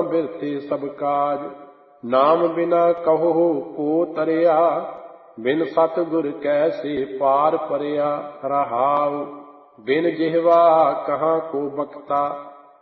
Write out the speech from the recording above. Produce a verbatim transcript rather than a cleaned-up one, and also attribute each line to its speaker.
Speaker 1: ਬਿਰਤੇ ਸਭ ਕਾਜ। ਨਾਮ ਬਿਨਾ ਕਹੋ ਕੋ ਤਰਿਆ, ਬਿਨ ਸਤਿਗੁਰ ਕੈਸੇ ਪਾਰ ਪਰਿਆ। ਰਹਾਉ ਬਿਨ ਜਿਹਵਾ ਕਹਾਂ ਕੋ ਬਖਤਾ,